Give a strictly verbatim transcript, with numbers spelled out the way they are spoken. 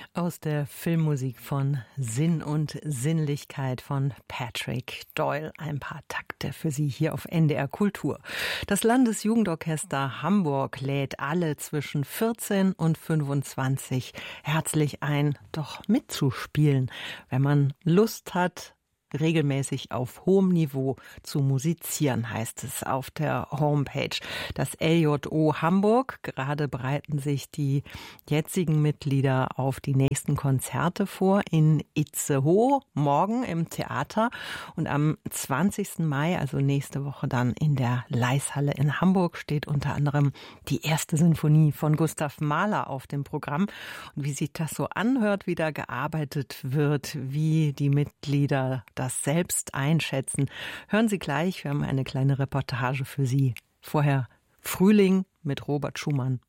Aus der Filmmusik von Sinn und Sinnlichkeit von Patrick Doyle. Ein paar Takte für Sie hier auf N D R Kultur. Das Landesjugendorchester Hamburg lädt alle zwischen vierzehn und fünfundzwanzig herzlich ein, doch mitzuspielen, wenn man Lust hat, regelmäßig auf hohem Niveau zu musizieren, heißt es auf der Homepage. Das L J O Hamburg, gerade bereiten sich die jetzigen Mitglieder auf die nächsten Konzerte vor in Itzehoe, morgen im Theater und am zwanzigsten Mai, also nächste Woche dann in der Leishalle in Hamburg, steht unter anderem die erste Sinfonie von Gustav Mahler auf dem Programm. Und wie sich das so anhört, wie da gearbeitet wird, wie die Mitglieder das selbst einschätzen. Hören Sie gleich, wir haben eine kleine Reportage für Sie. Vorher Frühling mit Robert Schumann.